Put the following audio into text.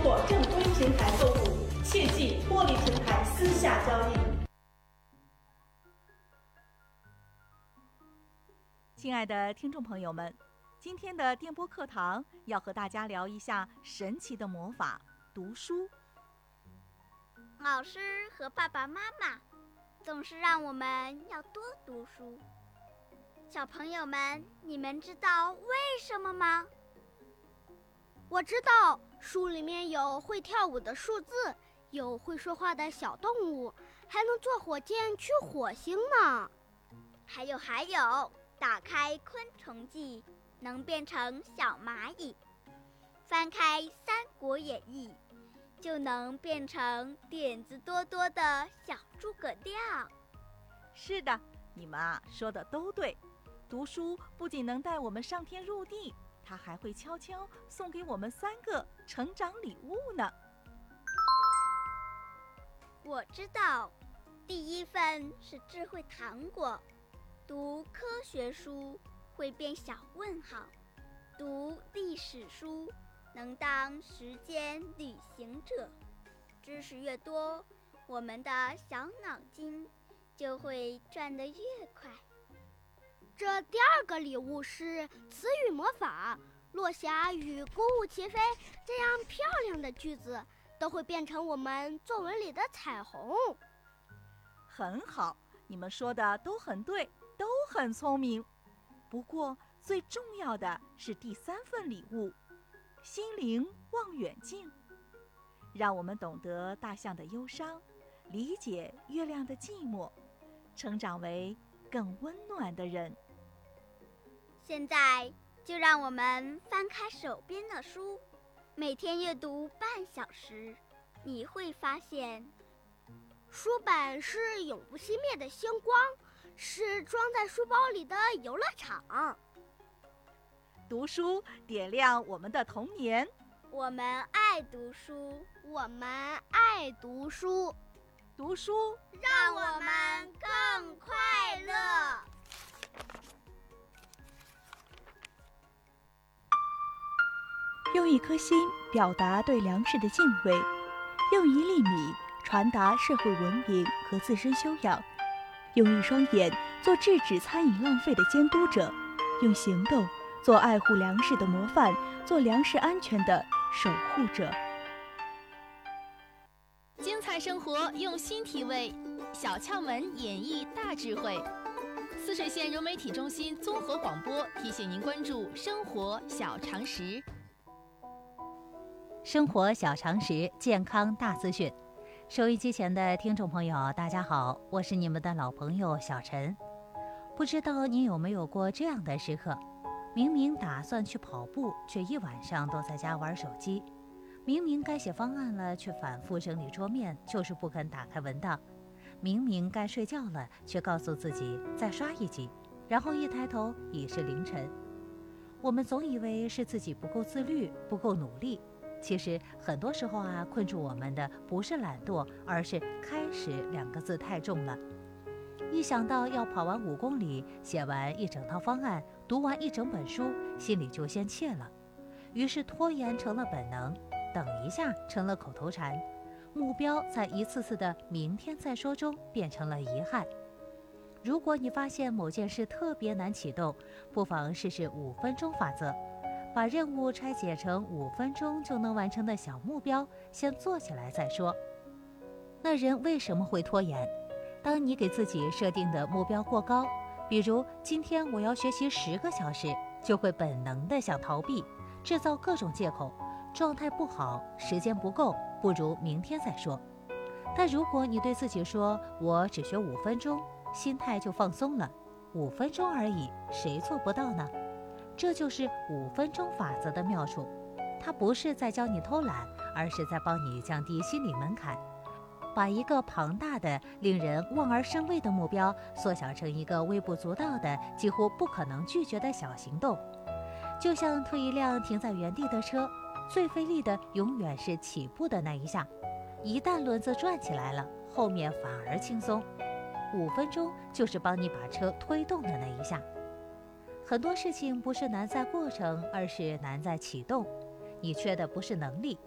过正规平台购物，切忌脱离平台私下交易。 亲爱的听众朋友们，今天的电波课堂要和大家聊一下神奇的魔法——读书。 老师和爸爸妈妈总是让我们要多读书。小朋友们，你们知道为什么吗？ 我知道，书里面有会跳舞的数字，有会说话的小动物，还能坐火箭去火星呢。 还有，打开《昆虫记》，能变成小蚂蚁；翻开《三国演义》，就能变成点子多多的小诸葛亮。 是的，你们说的都对。读书不仅能带我们上天入地，它还会悄悄送给我们3个成长礼物呢。 我知道，第1份是智慧糖果，读科学书会变小问号，读历史书能当时间旅行者。知识越多，我们的小脑筋就会转得越快。 这第2个礼物是词语魔法，落霞与孤鹜齐飞这样漂亮的句子都会变成我们作文里的彩虹。 很好，你们说的都很对，都很聪明。不过最重要的是第3份礼物——心灵望远镜，让我们懂得大象的忧伤，理解月亮的寂寞，成长为更温暖的人。 现在就让我们翻开手边的书，每天阅读半小时，你会发现， 书本是永不熄灭的星光，是装在书包里的游乐场。 读书点亮我们的童年， 我们爱读书， 我们爱读书， 读书让我们更快乐。 用1颗心表达对粮食的敬畏，用1粒米传达社会文明和自身修养，用1双眼做制止餐饮浪费的监督者，用行动做爱护粮食的模范，做粮食安全的守护者。 精彩生活用心体味，小窍门演绎大智慧。泗水县融媒体中心综合广播提醒您关注生活小常识。 生活小常识，健康大资讯。收音机前的听众朋友，大家好，我是你们的老朋友小陈。不知道你有没有过这样的时刻，明明打算去跑步，却一晚上都在家玩手机；明明该写方案了，却反复整理桌面，就是不肯打开文档；明明该睡觉了，却告诉自己再刷1集，然后一抬头已是凌晨。我们总以为是自己不够自律，不够努力，其实很多时候困住我们的不是懒惰，而是开始2个字太重了。一想到要跑完5公里，写完1整套方案，读完1整本书，心里就先怯了。于是拖延成了本能，等一下成了口头禅，目标在一次次的明天再说中变成了遗憾。如果你发现某件事特别难启动，不妨试试5分钟法则，把任务拆解成5分钟就能完成的小目标，先做起来再说。那人为什么会拖延？当你给自己设定的目标过高，比如今天我要学习10个小时，就会本能的想逃避，制造各种借口，状态不好，时间不够，不如明天再说。但如果你对自己说我只学5分钟，心态就放松了，5分钟而已，谁做不到呢？这就是5分钟法则的妙处，它不是在教你偷懒，而是在帮你降低心理门槛，把一个庞大的令人望而生畏的目标缩小成一个微不足道的几乎不可能拒绝的小行动。就像推一辆停在原地的车，最费力的永远是起步的那一下，一旦轮子转起来了，后面反而轻松。5分钟就是帮你把车推动的那一下。很多事情不是难在过程，而是难在启动。你缺的不是能力，